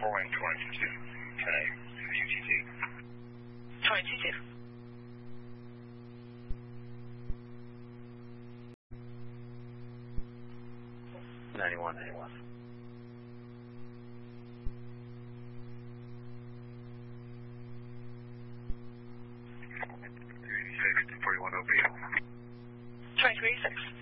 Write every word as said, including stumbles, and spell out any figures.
four one twenty-two. Okay. U T T. twenty-two two. ninety-one, ninety-one. eighty-six, forty-one O P. twenty-two eighty-six.